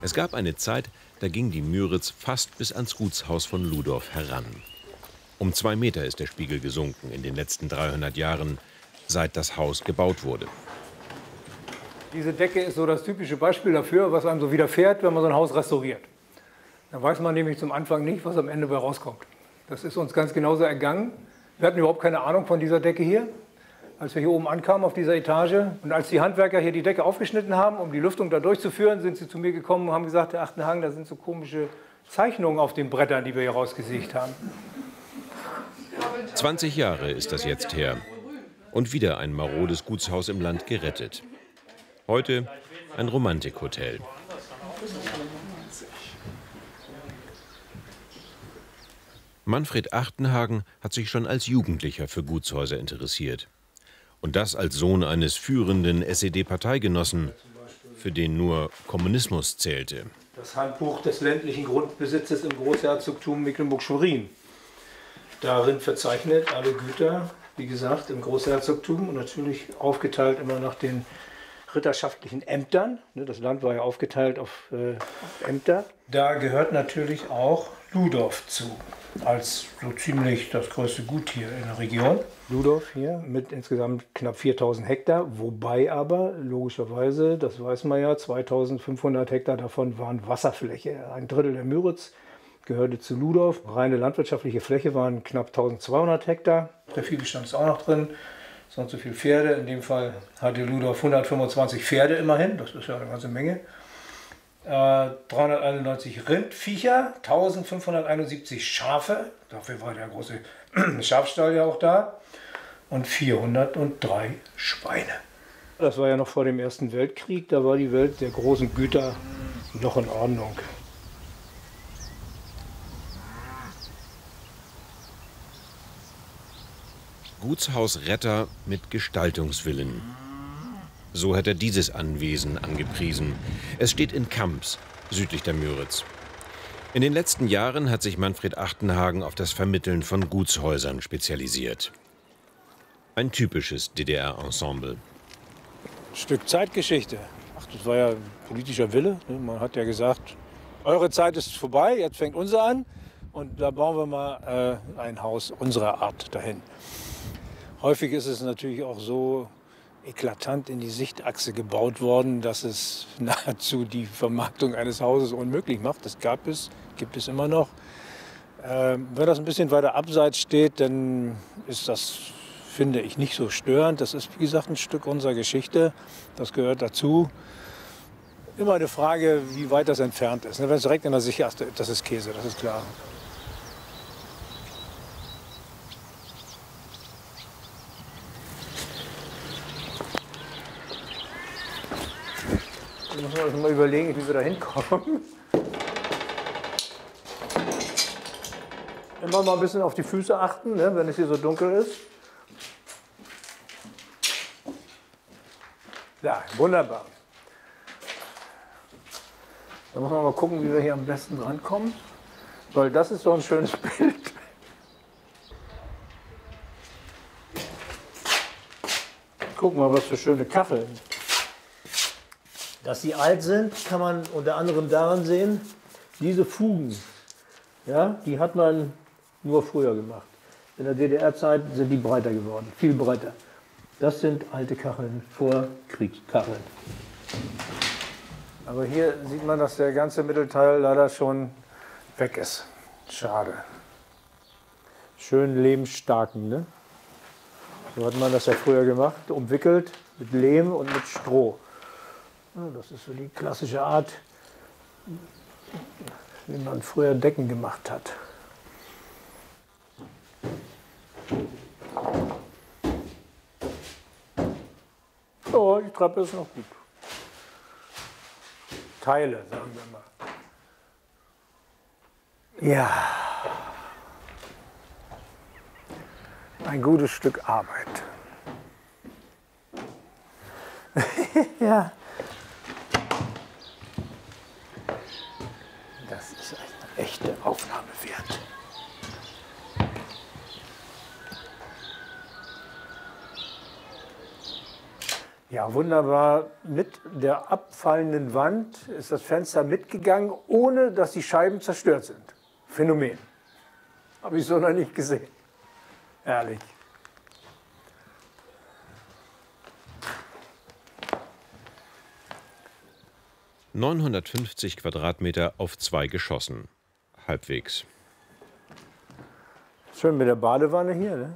Es gab eine Zeit, da ging die Müritz fast bis ans Gutshaus von Ludorf heran. Um 2 Meter ist der Spiegel gesunken in den letzten 300 Jahren, seit das Haus gebaut wurde. Diese Decke ist so das typische Beispiel dafür, was einem so widerfährt, wenn man so ein Haus restauriert. Da weiß man nämlich zum Anfang nicht, was am Ende bei rauskommt. Das ist uns ganz genauso ergangen. Wir hatten überhaupt keine Ahnung von dieser Decke hier, als wir hier oben ankamen auf dieser Etage. Und als die Handwerker hier die Decke aufgeschnitten haben, um die Lüftung da durchzuführen, sind sie zu mir gekommen und haben gesagt, Herr Achtenhagen, da sind so komische Zeichnungen auf den Brettern, die wir hier rausgesägt haben. 20 Jahre ist das jetzt her. Und wieder ein marodes Gutshaus im Land gerettet. Heute ein Romantikhotel. Manfred Achtenhagen hat sich schon als Jugendlicher für Gutshäuser interessiert. Und das als Sohn eines führenden SED-Parteigenossen, für den nur Kommunismus zählte. Das Handbuch des ländlichen Grundbesitzes im Großherzogtum Mecklenburg-Schwerin. Darin verzeichnet alle Güter, wie gesagt, im Großherzogtum und natürlich aufgeteilt immer nach den ritterschaftlichen Ämtern. Das Land war ja aufgeteilt auf Ämter. Da gehört natürlich auch Ludorf zu, als so ziemlich das größte Gut hier in der Region. Ludorf hier mit insgesamt knapp 4000 Hektar, wobei aber logischerweise, das weiß man ja, 2500 Hektar davon waren Wasserfläche. Ein Drittel der Müritz gehörte zu Ludorf. Reine landwirtschaftliche Fläche waren knapp 1200 Hektar. Der Viehbestand ist auch noch drin. Sonst so viele Pferde. In dem Fall hatte Ludorf 125 Pferde immerhin. Das ist ja eine ganze Menge. 391 Rindviecher, 1571 Schafe. Dafür war der große Schafstall ja auch da. Und 403 Schweine. Das war ja noch vor dem Ersten Weltkrieg. Da war die Welt der großen Güter noch in Ordnung. Gutshausretter mit Gestaltungswillen. So hat er dieses Anwesen angepriesen. Es steht in Kamps, südlich der Müritz. In den letzten Jahren hat sich Manfred Achtenhagen auf das Vermitteln von Gutshäusern spezialisiert. Ein typisches DDR-Ensemble. Ein Stück Zeitgeschichte. Ach, das war ja politischer Wille. Man hat ja gesagt, eure Zeit ist vorbei, jetzt fängt unsere an. Und da bauen wir mal ein Haus unserer Art dahin. Häufig ist es natürlich auch so eklatant in die Sichtachse gebaut worden, dass es nahezu die Vermarktung eines Hauses unmöglich macht. Das gab es, gibt es immer noch. Wenn das ein bisschen weiter abseits steht, dann ist das, finde ich, nicht so störend. Das ist, wie gesagt, ein Stück unserer Geschichte. Das gehört dazu. Immer eine Frage, wie weit das entfernt ist. Wenn es direkt in der Sichtachse ist, das ist Käse, das ist klar. Da müssen wir uns mal überlegen, wie wir da hinkommen. Immer mal ein bisschen auf die Füße achten, ne, wenn es hier so dunkel ist. Ja, wunderbar. Da muss man mal gucken, wie wir hier am besten rankommen. Weil das ist so ein schönes Bild. Guck mal, was für schöne Kacheln. Dass sie alt sind, kann man unter anderem daran sehen, diese Fugen, ja, die hat man nur früher gemacht. In der DDR-Zeit sind die breiter geworden, viel breiter. Das sind alte Kacheln, Vorkriegskacheln. Aber hier sieht man, dass der ganze Mittelteil leider schon weg ist. Schade. Schön lehmstarken, ne? So hat man das ja früher gemacht, umwickelt mit Lehm und mit Stroh. Ja, das ist so die klassische Art, wie man früher Decken gemacht hat. Oh, die Treppe ist noch gut. Teile, sagen wir mal. Ja, ein gutes Stück Arbeit. Ja. Das ist eine echte Aufnahme wert. Ja. Ja, wunderbar. Mit der abfallenden Wand ist das Fenster mitgegangen, ohne dass die Scheiben zerstört sind. Phänomen. Habe ich so noch nicht gesehen. Ehrlich. ...950 Quadratmeter auf 2 Geschossen. Halbwegs. Schön mit der Badewanne hier, ne?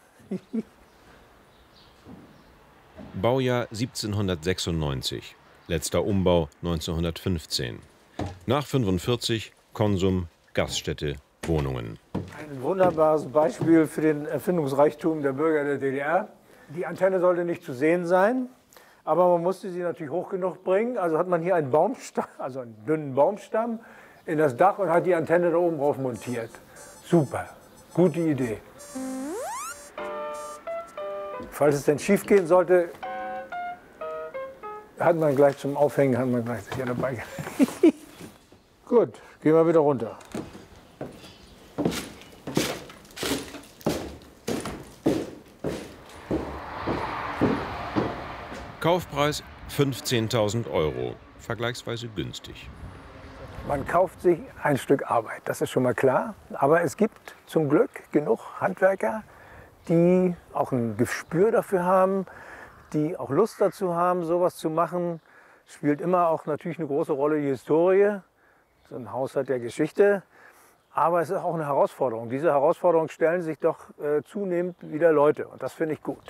Baujahr 1796. Letzter Umbau 1915. Nach 45 Konsum, Gaststätte, Wohnungen. Ein wunderbares Beispiel für den Erfindungsreichtum der Bürger der DDR. Die Antenne sollte nicht zu sehen sein, aber man musste sie natürlich hoch genug bringen. Also hat man hier einen Baumstamm, also einen dünnen Baumstamm in das Dach und hat die Antenne da oben drauf montiert. Super, gute Idee. Falls es denn schief gehen sollte, hat man gleich zum Aufhängen hat man gleich hier dabei. Gut, gehen wir wieder runter. Kaufpreis 15.000 €. Vergleichsweise günstig. Man kauft sich ein Stück Arbeit, das ist schon mal klar. Aber es gibt zum Glück genug Handwerker, die auch ein Gespür dafür haben, die auch Lust dazu haben, sowas zu machen. Spielt immer auch natürlich eine große Rolle die Historie. So ein Haus hat ja Geschichte. Aber es ist auch eine Herausforderung. Diese Herausforderung stellen sich doch zunehmend wieder Leute. Und das finde ich gut.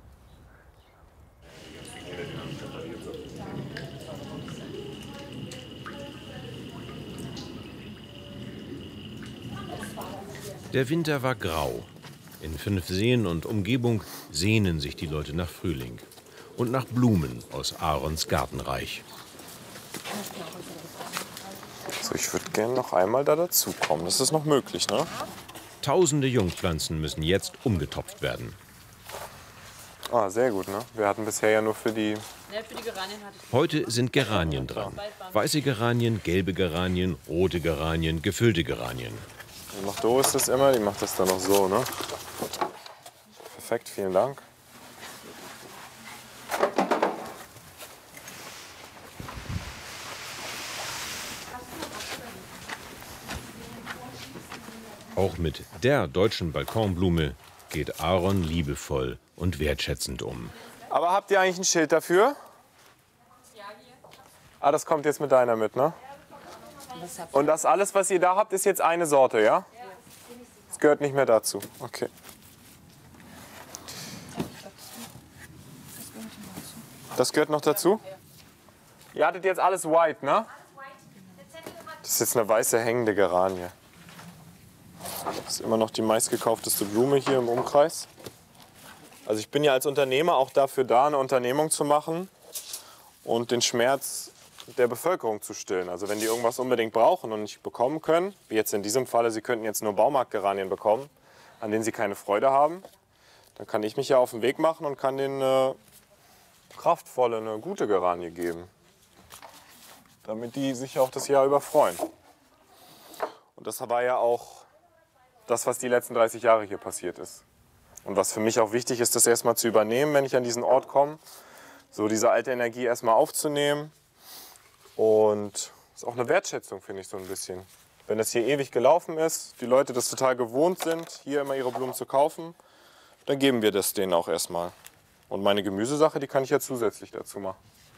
Der Winter war grau. In 5 Seen und Umgebung sehnen sich die Leute nach Frühling und nach Blumen aus Aarons Gartenreich. So, ich würde gerne noch einmal da dazukommen. Das ist noch möglich, ne? Tausende Jungpflanzen müssen jetzt umgetopft werden. Ah, sehr gut, ne? Wir hatten bisher ja nur für die... Für die Geranien hatte ich. Heute sind Geranien dran. Weiße Geranien, gelbe Geranien, rote Geranien, gefüllte Geranien. Die macht Doris das immer, die macht das dann noch so, ne? Perfekt, vielen Dank. Auch mit der deutschen Balkonblume geht Aaron liebevoll und wertschätzend um. Aber habt ihr eigentlich ein Schild dafür? Ah, das kommt jetzt mit deiner mit, ne? Und das alles, was ihr da habt, ist jetzt eine Sorte, ja? Das gehört nicht mehr dazu. Okay. Das gehört noch dazu? Ihr hattet jetzt alles white, ne? Das ist jetzt eine weiße hängende Geranie. Das ist immer noch die meistgekaufteste Blume hier im Umkreis. Also ich bin ja als Unternehmer auch dafür da, eine Unternehmung zu machen und den Schmerz der Bevölkerung zu stillen. Also wenn die irgendwas unbedingt brauchen und nicht bekommen können, wie jetzt in diesem Falle, sie könnten jetzt nur Baumarktgeranien bekommen, an denen sie keine Freude haben, dann kann ich mich ja auf den Weg machen und kann denen eine kraftvolle, eine gute Geranie geben. Damit die sich auch das Jahr über freuen. Und das war ja auch das, was die letzten 30 Jahre hier passiert ist. Und was für mich auch wichtig ist, das erstmal zu übernehmen, wenn ich an diesen Ort komme. So diese alte Energie erstmal aufzunehmen. Und das ist auch eine Wertschätzung, finde ich, so ein bisschen. Wenn das hier ewig gelaufen ist, die Leute das total gewohnt sind, hier immer ihre Blumen zu kaufen, dann geben wir das denen auch erstmal. Und meine Gemüsesache, die kann ich ja zusätzlich dazu machen.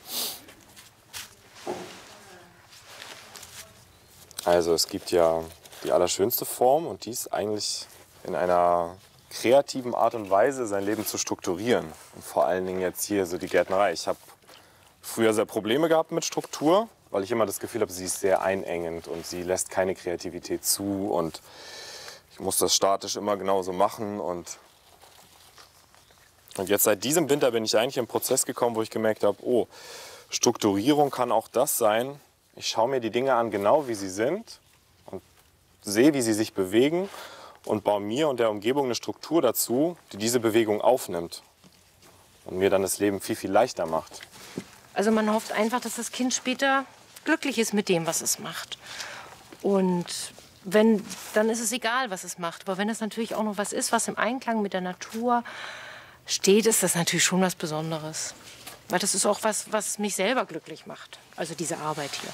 Also es gibt ja die allerschönste Form und die ist eigentlich in einer kreativen Art und Weise sein Leben zu strukturieren. Und vor allen Dingen jetzt hier so die Gärtnerei. Ich habe früher sehr Probleme gehabt mit Struktur, weil ich immer das Gefühl habe, sie ist sehr einengend und sie lässt keine Kreativität zu und ich muss das statisch immer genauso machen. Und jetzt seit diesem Winter bin ich eigentlich in einen Prozess gekommen, wo ich gemerkt habe, oh, Strukturierung kann auch das sein. Ich schaue mir die Dinge an, genau wie sie sind und sehe, wie sie sich bewegen und baue mir und der Umgebung eine Struktur dazu, die diese Bewegung aufnimmt und mir dann das Leben viel, viel leichter macht. Also man hofft einfach, dass das Kind später glücklich ist mit dem, was es macht. Und wenn, dann ist es egal, was es macht. Aber wenn es natürlich auch noch was ist, was im Einklang mit der Natur steht, ist das natürlich schon was Besonderes. Weil das ist auch was, was mich selber glücklich macht. Also diese Arbeit hier.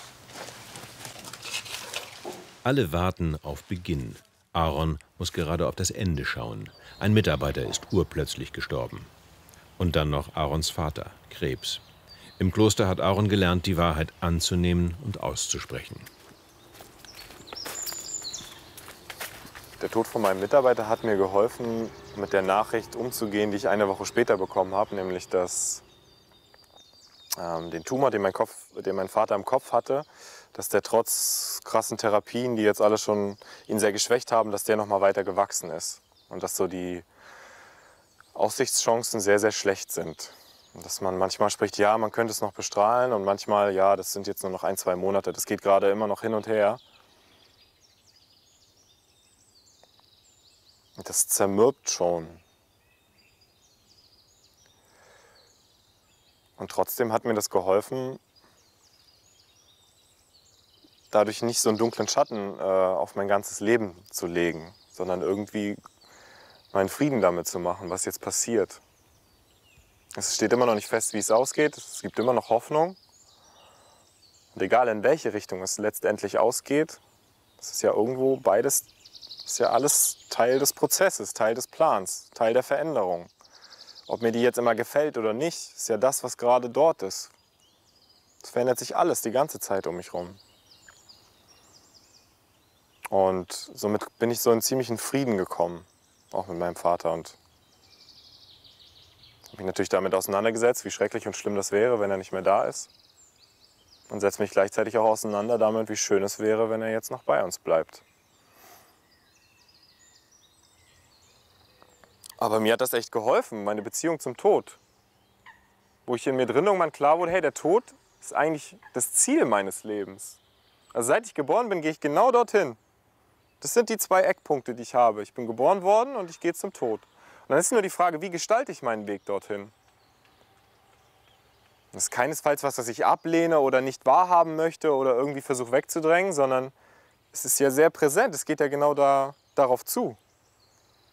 Alle warten auf Beginn. Aaron muss gerade auf das Ende schauen. Ein Mitarbeiter ist urplötzlich gestorben. Und dann noch Aarons Vater, Krebs. Im Kloster hat Aaron gelernt, die Wahrheit anzunehmen und auszusprechen. Der Tod von meinem Mitarbeiter hat mir geholfen, mit der Nachricht umzugehen, die ich eine Woche später bekommen habe, nämlich dass den Tumor, den mein Vater im Kopf hatte, dass der trotz krassen Therapien, die jetzt alle schon ihn sehr geschwächt haben, dass der noch mal weiter gewachsen ist. Und dass so die Aussichtschancen sehr, sehr schlecht sind. Und dass man manchmal spricht, ja, man könnte es noch bestrahlen und manchmal, ja, das sind jetzt nur noch 1, 2 Monate. Das geht gerade immer noch hin und her. Und das zermürbt schon. Und trotzdem hat mir das geholfen, dadurch nicht so einen dunklen Schatten auf mein ganzes Leben zu legen, sondern irgendwie meinen Frieden damit zu machen, was jetzt passiert. Es steht immer noch nicht fest, wie es ausgeht. Es gibt immer noch Hoffnung. Und egal in welche Richtung es letztendlich ausgeht, es ist ja irgendwo beides, ist ja alles Teil des Prozesses, Teil des Plans, Teil der Veränderung. Ob mir die jetzt immer gefällt oder nicht, ist ja das, was gerade dort ist. Es verändert sich alles die ganze Zeit um mich herum. Und somit bin ich so in ziemlichen Frieden gekommen, auch mit meinem Vater. Und habe mich natürlich damit auseinandergesetzt, wie schrecklich und schlimm das wäre, wenn er nicht mehr da ist. Und setze mich gleichzeitig auch auseinander damit, wie schön es wäre, wenn er jetzt noch bei uns bleibt. Aber mir hat das echt geholfen, meine Beziehung zum Tod. Wo ich in mir drin irgendwann klar wurde, hey, der Tod ist eigentlich das Ziel meines Lebens. Also seit ich geboren bin, gehe ich genau dorthin. Das sind die 2 Eckpunkte, die ich habe. Ich bin geboren worden und ich gehe zum Tod. Und dann ist nur die Frage, wie gestalte ich meinen Weg dorthin? Das ist keinesfalls was ich ablehne oder nicht wahrhaben möchte oder irgendwie versuche wegzudrängen, sondern es ist ja sehr präsent. Es geht ja genau darauf zu.